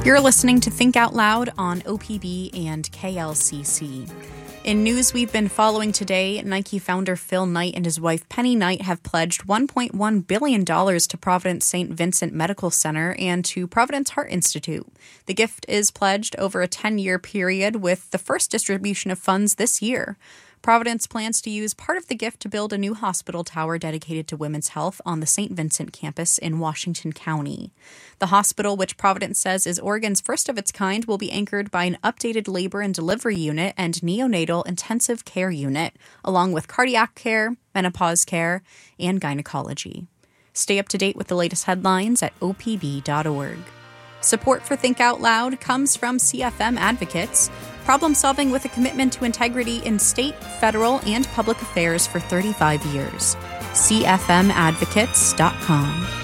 You're listening to Think Out Loud on OPB and KLCC. In news we've been following today, Nike founder Phil Knight and his wife Penny Knight have pledged $1.1 billion to Providence St. Vincent Medical Center and to Providence Heart Institute. The gift is pledged over a 10-year period, with the first distribution of funds this year. Providence plans to use part of the gift to build a new hospital tower dedicated to women's health on the St. Vincent campus in Washington County. The hospital, which Providence says is Oregon's first of its kind, will be anchored by an updated labor and delivery unit and neonatal intensive care unit, along with cardiac care, menopause care, and gynecology. Stay up to date with the latest headlines at opb.org. Support for Think Out Loud comes from CFM Advocates, problem solving with a commitment to integrity in state, federal, and public affairs for 35 years. CFMadvocates.com.